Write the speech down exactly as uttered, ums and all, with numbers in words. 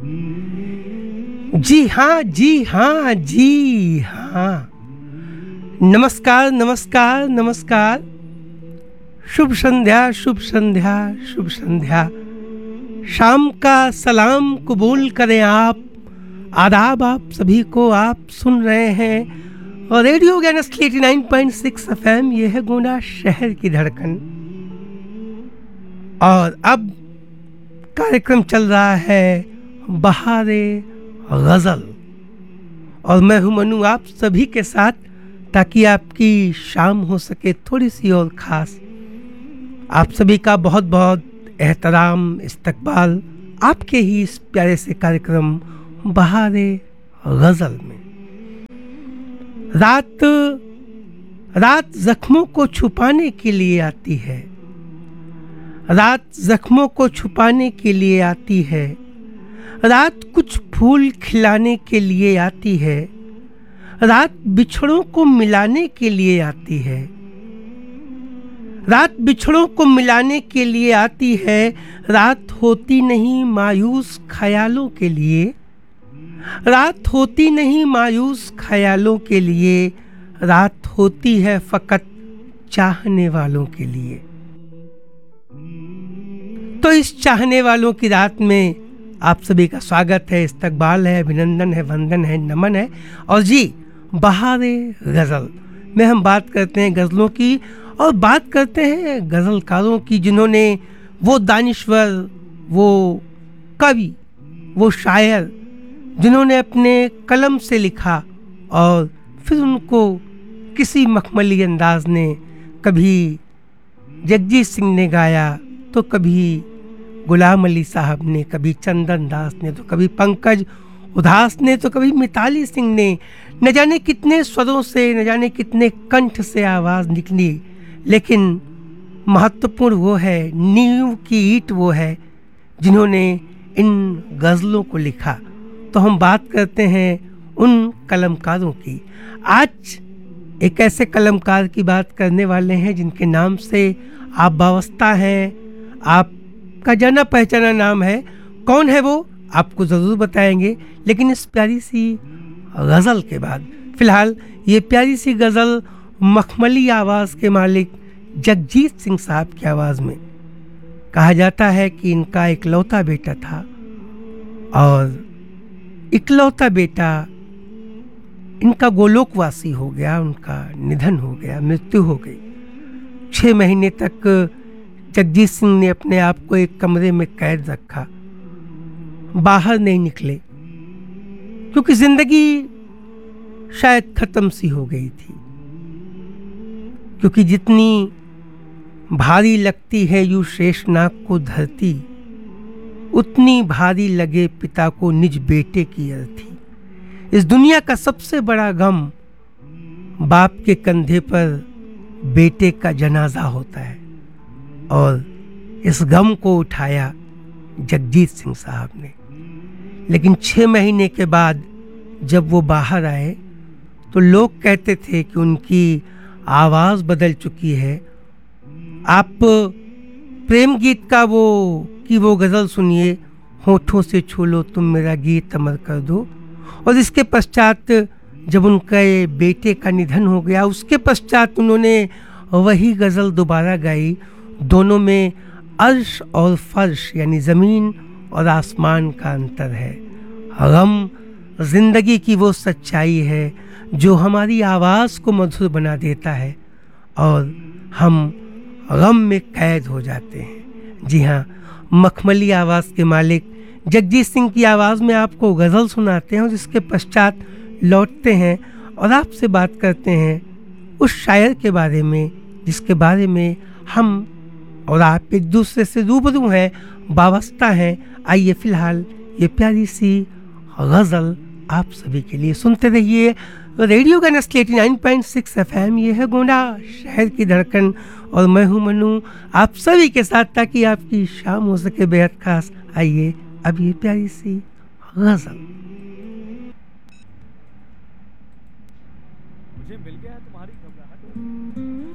जी हाँ जी हाँ जी हाँ। नमस्कार नमस्कार नमस्कार। शुभ संध्या शुभ संध्या शुभ संध्या। शाम का सलाम कबूल करें आप। आदाब आप सभी को। आप सुन रहे हैं और रेडियो ज्ञान अस्सी nine point six F M. ये है गोंडा शहर की धड़कन। और अब कार्यक्रम चल रहा है बहारे गजल और मैं हूं मनु आप सभी के साथ, ताकि आपकी शाम हो सके थोड़ी सी और खास। आप सभी का बहुत बहुत एहतराम, इस्तकबाल आपके ही इस प्यारे से कार्यक्रम बहारे गजल में। रात रात जख्मों को छुपाने के लिए आती है। रात जख्मों को छुपाने के लिए आती है। रात कुछ फूल खिलाने के लिए आती है। रात बिछड़ों को मिलाने के लिए आती है। रात बिछड़ों को मिलाने के लिए आती है। रात होती नहीं मायूस ख्यालों के लिए। रात होती नहीं मायूस ख्यालों के लिए। रात होती है फकत चाहने वालों के लिए। तो इस चाहने वालों की रात में आप सभी का स्वागत है, इस्तकबाल है, अभिनंदन है, वंदन है, नमन है। और जी बहारे गज़ल में हम बात करते हैं गज़लों की और बात करते हैं गज़लकारों की, जिन्होंने वो दानिश्वर, वो कवि, वो शायर जिन्होंने अपने कलम से लिखा और फिर उनको किसी मखमली अंदाज ने, कभी जगजीत सिंह ने गाया तो कभी गुलाम अली साहब ने, कभी चंदन दास ने, तो कभी पंकज उधास ने, तो कभी मिताली सिंह ने। न जाने कितने स्वरों से, न जाने कितने कंठ से आवाज़ निकली, लेकिन महत्वपूर्ण वो है, नींव की ईंट वो है जिन्होंने इन गज़लों को लिखा। तो हम बात करते हैं उन कलमकारों की। आज एक ऐसे कलमकार की बात करने वाले हैं जिनके नाम से आप वाबस्ता हैं, आपका जाना पहचाना नाम है। कौन है वो आपको ज़रूर बताएंगे, लेकिन इस प्यारी सी गज़ल के बाद फ़िलहाल ये प्यारी सी गज़ल मखमली आवाज़ के मालिक जगजीत सिंह साहब की आवाज़ में। कहा जाता है कि इनका इकलौता बेटा था और इकलौता बेटा इनका गोलोकवासी हो गया, उनका निधन हो गया, मृत्यु हो गई। छः महीने तक जगजीत सिंह ने अपने आप को एक कमरे में कैद रखा, बाहर नहीं निकले, क्योंकि जिंदगी शायद ख़त्म सी हो गई थी। क्योंकि जितनी भारी लगती है यूं शेषनाग को धरती, उतनी भारी लगे पिता को निज बेटे की अर्थी। इस दुनिया का सबसे बड़ा गम बाप के कंधे पर बेटे का जनाजा होता है, और इस गम को उठाया जगजीत सिंह साहब ने। लेकिन छः महीने के बाद जब वो बाहर आए तो लोग कहते थे कि उनकी आवाज़ बदल चुकी है। आप प्रेम गीत का वो की वो गज़ल सुनिए, होठों से छू लो तुम मेरा गीत अमर कर दो। और इसके पश्चात जब उनके बेटे का निधन हो गया, उसके पश्चात उन्होंने वही गज़ल दोबारा गाई। दोनों में अर्श और फर्श यानी ज़मीन और आसमान का अंतर है। गम ज़िंदगी की वो सच्चाई है जो हमारी आवाज़ को मधुर बना देता है और हम गम में कैद हो जाते हैं। जी हाँ, मखमली आवाज़ के मालिक जगजीत सिंह की आवाज़ में आपको गज़ल सुनाते हैं और इसके पश्चात लौटते हैं और आपसे बात करते हैं उस शायर के बारे में जिसके बारे में हम और आप एक दूसरे से रूबरू हैं, वाबस्ता हैं। आइए फ़िलहाल ये प्यारी सी गज़ल आप सभी के लिए सुनते रहिए। रेडियो का नस्ल eighty nine point six F M. ये है गोंडा शहर की धड़कन और मैं हूँ मनु आप सभी के साथ, ताकि आपकी शाम हो सके बेहद खास। आइए अब ये प्यारी सी गज़ल।